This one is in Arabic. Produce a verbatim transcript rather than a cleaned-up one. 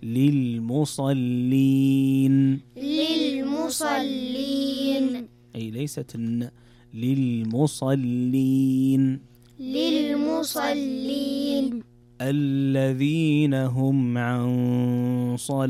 للمصلين للمصلين أي ليست الن للمصلين للمصلين الذين هم عن صلاتهم